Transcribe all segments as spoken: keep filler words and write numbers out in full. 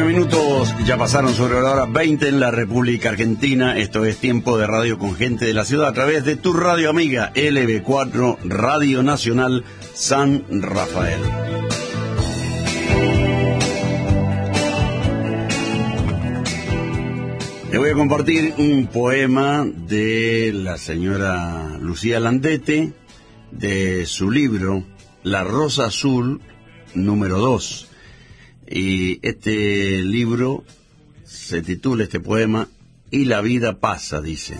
minutos ya pasaron sobre la hora veinte en la República Argentina. Esto es Tiempo de Radio con gente de la ciudad a través de tu radio amiga L B cuatro Radio Nacional San Rafael. Le voy a compartir un poema de la señora Lucía Landete, de su libro La Rosa Azul, número dos. Y este libro se titula, este poema, Y la vida pasa, dice.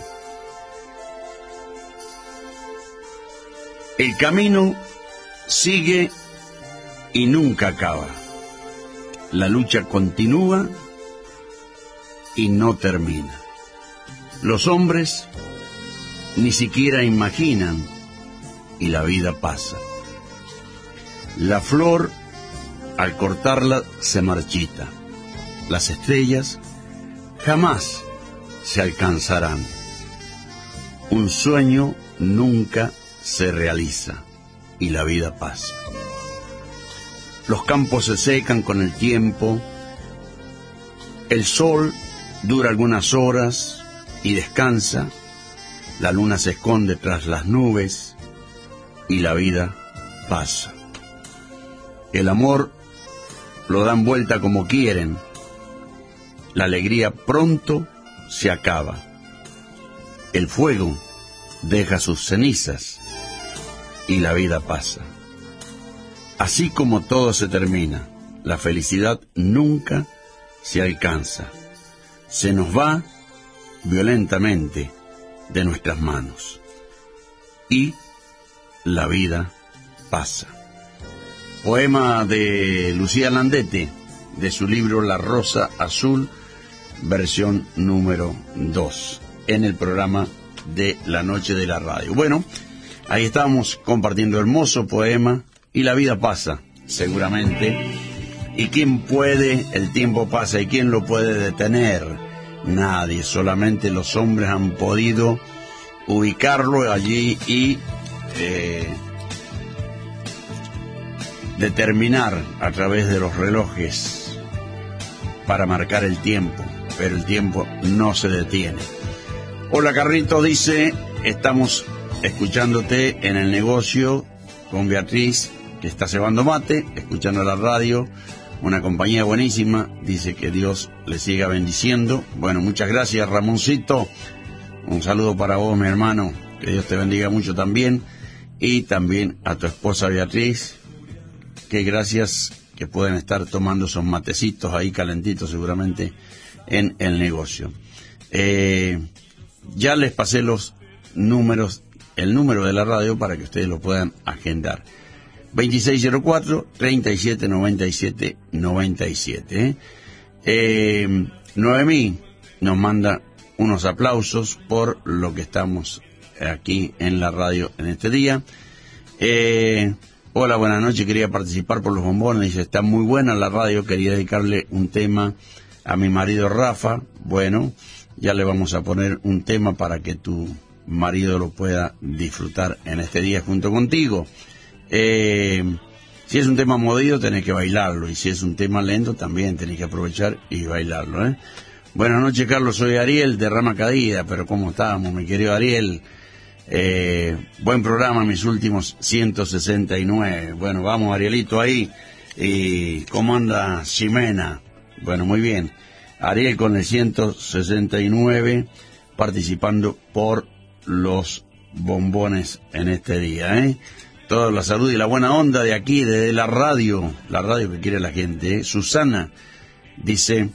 El camino sigue y nunca acaba. La lucha continúa y no termina. Los hombres ni siquiera imaginan y la vida pasa. La flor, al cortarla, se marchita. Las estrellas jamás se alcanzarán. Un sueño nunca se realiza y la vida pasa. Los campos se secan con el tiempo. El sol dura algunas horas y descansa. La luna se esconde tras las nubes y la vida pasa. El amor lo dan vuelta como quieren. La alegría pronto se acaba. El fuego deja sus cenizas y la vida pasa. Así como todo se termina, la felicidad nunca se alcanza. Se nos va violentamente de nuestras manos y la vida pasa. Poema de Lucía Landete, de su libro La Rosa Azul, versión número dos, en el programa de La Noche de la Radio. Bueno, ahí estamos compartiendo hermoso poema, y la vida pasa, seguramente. ¿Y quién puede? El tiempo pasa, ¿y quién lo puede detener? Nadie, solamente los hombres han podido ubicarlo allí y eh, determinar a través de los relojes para marcar el tiempo, pero el tiempo no se detiene. Hola Carrito, dice, estamos escuchándote en el negocio con Beatriz, que está cebando mate, escuchando la radio, una compañía buenísima, dice que Dios le siga bendiciendo. Bueno, muchas gracias Ramoncito, un saludo para vos mi hermano, que Dios te bendiga mucho también, y también a tu esposa Beatriz, que gracias que pueden estar tomando esos matecitos ahí calentitos seguramente en el negocio. Eh, ya les pasé los números, el número de la radio para que ustedes lo puedan agendar. veintiséis cero cuatro, treinta y siete noventa y siete noventa y siete. ¿eh? Eh, Noemí nos manda unos aplausos por lo que estamos aquí en la radio en este día. Eh, hola, buenas noches, quería participar por los bombones, dice, está muy buena la radio, quería dedicarle un tema a mi marido Rafa. Bueno, ya le vamos a poner un tema para que tu marido lo pueda disfrutar en este día junto contigo. Eh, si es un tema movido tenés que bailarlo, y si es un tema lento también tenés que aprovechar y bailarlo, ¿eh? Buenas noches Carlos, soy Ariel de Rama Caída, pero ¿cómo estamos mi querido Ariel? Eh, buen programa, mis últimos ciento sesenta y nueve. Bueno, vamos Arielito ahí. ¿Y cómo anda Ximena? Bueno, muy bien. Ariel con el ciento sesenta y nueve participando por los bombones en este día, ¿eh? Toda la salud y la buena onda de aquí, de la radio, la radio que quiere la gente, ¿eh? Susana dice,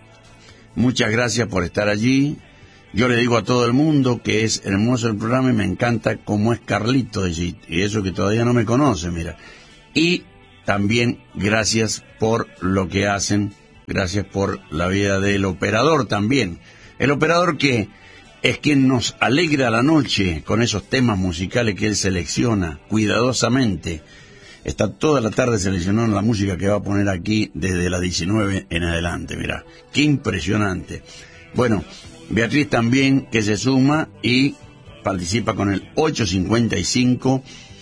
muchas gracias por estar allí. Yo le digo a todo el mundo que es hermoso el programa y me encanta cómo es Carlito, y eso que todavía no me conoce, mira. Y también gracias por lo que hacen, gracias por la vida del operador también. El operador que es quien nos alegra la noche con esos temas musicales que él selecciona cuidadosamente. Está toda la tarde seleccionando la música que va a poner aquí desde las diecinueve en adelante, mirá, qué impresionante. Bueno, Beatriz también que se suma y participa con el ocho cincuenta y cinco.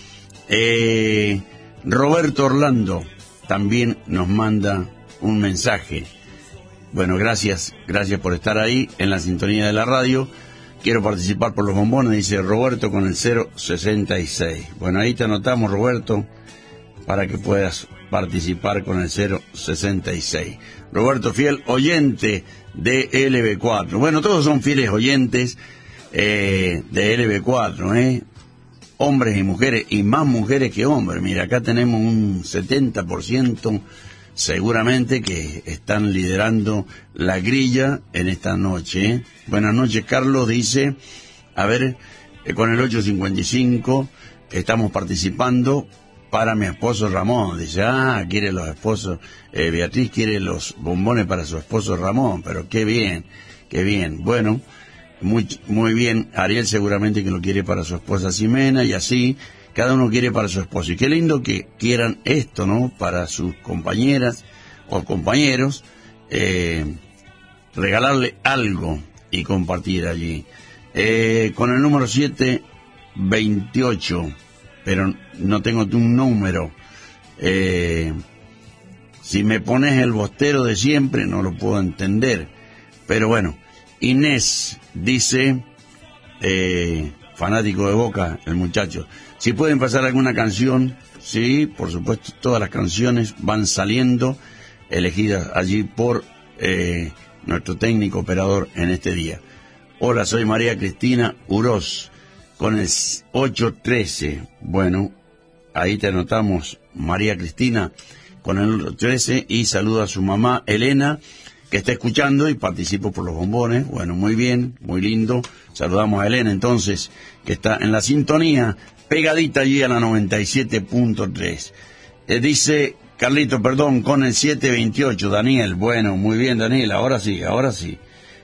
Eh, Roberto Orlando también nos manda un mensaje Bueno, gracias, gracias por estar ahí en la sintonía de la radio. Quiero participar por los bombones, dice Roberto con el cero sesenta y seis. Bueno, ahí te anotamos, Roberto, para que puedas participar con el cero sesenta y seis. Roberto, fiel oyente de L B cuatro. Bueno, todos son fieles oyentes eh, de L B cuatro, ¿eh? Hombres y mujeres, y más mujeres que hombres. Mira, acá tenemos un setenta por ciento seguramente que están liderando la grilla en esta noche, ¿eh? Buenas noches, Carlos, dice, a ver, eh, con el ocho cincuenta y cinco estamos participando para mi esposo Ramón. Dice, ah, quiere los esposos, eh, Beatriz quiere los bombones para su esposo Ramón, pero qué bien, qué bien. Bueno, muy, muy bien, Ariel seguramente que lo quiere para su esposa Ximena, y así cada uno quiere para su esposo. Y qué lindo que quieran esto, ¿no? Para sus compañeras o compañeros, eh, regalarle algo y compartir allí. Eh, con el número siete veintiocho, pero no tengo un número. Eh, si me pones el bostero de siempre, no lo puedo entender. Pero bueno, Inés dice, eh, fanático de Boca, el muchacho. Si pueden pasar alguna canción, sí, por supuesto, todas las canciones van saliendo, elegidas allí por eh, nuestro técnico operador en este día. Hola, soy María Cristina Uroz, con el ocho trece. Bueno, ahí te anotamos, María Cristina, con el ocho trece, y saluda a su mamá, Elena, que está escuchando y participo por los bombones. Bueno, muy bien, muy lindo. Saludamos a Elena, entonces, que está en la sintonía, pegadita allí a la noventa y siete punto tres. Eh, dice Carlito, perdón, con el siete veintiocho, Daniel. Bueno, muy bien, Daniel, ahora sí, ahora sí.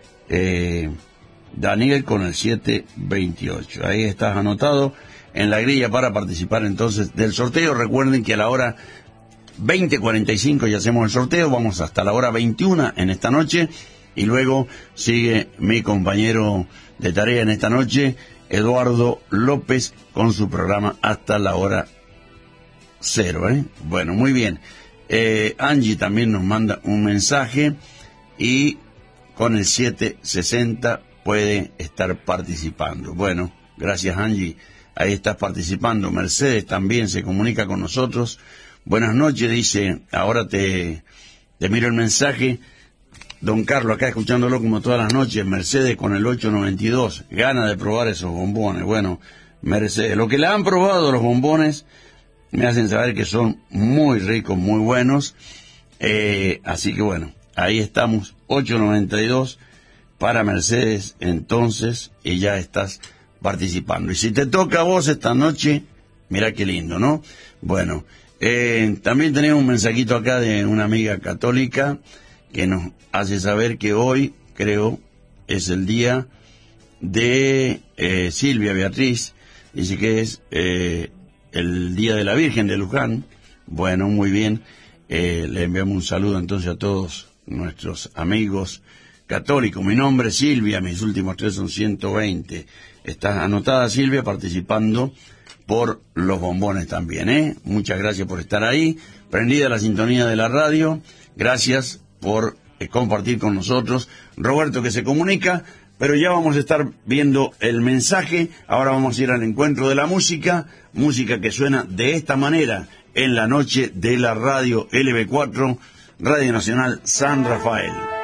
Eh, Daniel con el siete veintiocho. Ahí estás anotado en la grilla para participar entonces del sorteo. Recuerden que a la hora veinte cuarenta y cinco ya hacemos el sorteo, vamos hasta la hora veintiuna en esta noche, y luego sigue mi compañero de tarea en esta noche, Eduardo López, con su programa hasta la hora cero, ¿eh? Bueno, muy bien. Eh, Angie también nos manda un mensaje, y con el siete sesenta puede estar participando. Bueno, gracias, Angie, ahí estás participando. Mercedes también se comunica con nosotros. Buenas noches, dice, ahora te, te miro el mensaje. Don Carlos, acá escuchándolo como todas las noches. Mercedes con el ocho noventa y dos, gana de probar esos bombones. Bueno, Mercedes, lo que le han probado los bombones me hacen saber que son muy ricos, muy buenos. Eh, así que bueno, ahí estamos, ocho noventa y dos para Mercedes, entonces, y ya estás participando. Y si te toca a vos esta noche, mira qué lindo, ¿no? Bueno, Eh, también tenemos un mensajito acá de una amiga católica que nos hace saber que hoy, creo, es el día de eh, Silvia Beatriz. Dice que es eh, el día de la Virgen de Luján. Bueno, muy bien. Eh, le enviamos un saludo entonces a todos nuestros amigos católicos. Mi nombre es Silvia, mis últimos tres son ciento veinte. Está anotada Silvia participando por los bombones también, ¿eh? Muchas gracias por estar ahí, prendida la sintonía de la radio. Gracias por eh, compartir con nosotros. Roberto que se comunica, pero ya vamos a estar viendo el mensaje. Ahora vamos a ir al encuentro de la música, música que suena de esta manera en la noche de la radio L B cuatro, Radio Nacional San Rafael.